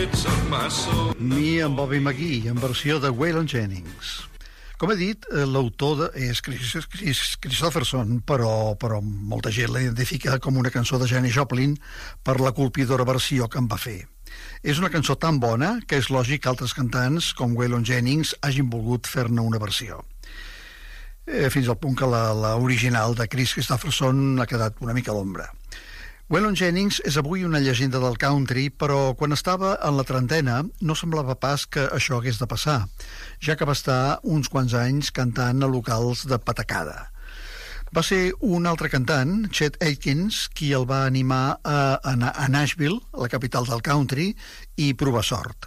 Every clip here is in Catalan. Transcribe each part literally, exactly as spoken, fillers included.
Me and Bobby McGee, en versió de Waylon Jennings. Com he dit, l'autor de, és Chris, Chris Christopherson, però, però molta gent l'identifica com una cançó de Janis Joplin per la colpidora versió que en va fer. És una cançó tan bona que és lògic que altres cantants, com Waylon Jennings, hagin volgut fer-ne una versió. Eh, fins al punt que l'original de Chris Christopherson ha quedat una mica a l'ombra. Waylon Jennings és avui una llegenda del country, però quan estava en la trentena no semblava pas que això hagués de passar, ja que va estar uns quants anys cantant a locals de patacada. Va ser un altre cantant, Chet Atkins, qui el va animar a anar a Nashville, la capital del country, i provar sort.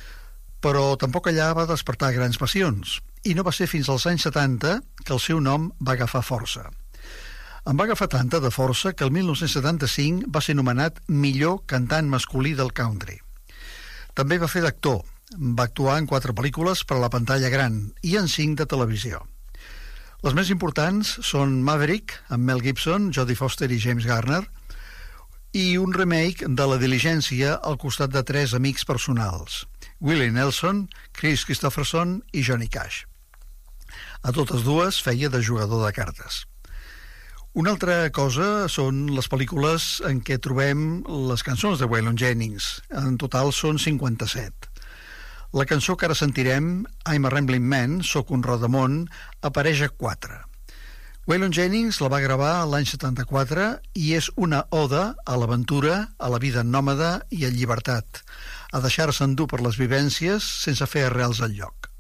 Però tampoc allà va despertar grans passions, i no va ser fins als anys setanta que el seu nom va agafar força. En va agafar tanta de força que el mil nou-cents setanta-cinc va ser nomenat millor cantant masculí del country. També va fer d'actor. Va actuar en quatre pel·lícules per a la pantalla gran i en cinc de televisió. Les més importants són Maverick, amb Mel Gibson, Jodie Foster i James Garner, i un remake de La diligència al costat de tres amics personals, Willie Nelson, Chris Christopherson i Johnny Cash. A totes dues feia de jugador de cartes. Una altra cosa són les pel·lícules en què trobem les cançons de Waylon Jennings. En total són cinquanta-set. La cançó que ara sentirem, I'm a Rambling Man, Soc un rodamón, apareix a quatre. Waylon Jennings la va gravar l'any setanta-quatre i és una oda a l'aventura, a la vida nòmada i a llibertat, a deixar-se endur per les vivències sense fer arrels al lloc.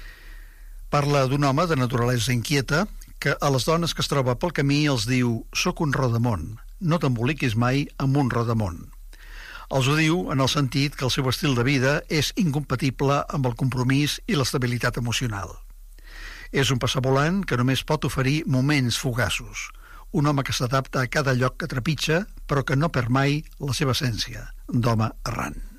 Parla d'un home de naturalesa inquieta que a les dones que es troba pel camí els diu «Soc un rodamón, no t'emboliquis mai amb un rodamón». Els ho diu en el sentit que el seu estil de vida és incompatible amb el compromís i l'estabilitat emocional. És un passavolant que només pot oferir moments fugaços, un home que s'adapta a cada lloc que trepitja, però que no perd mai la seva essència d'home errant.